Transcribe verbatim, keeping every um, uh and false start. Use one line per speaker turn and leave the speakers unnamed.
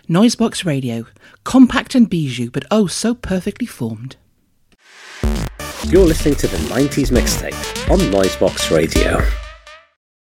Noisebox Radio, compact and bijou, but oh so perfectly formed.
You're listening to the nineties Mixtape on Noisebox Radio.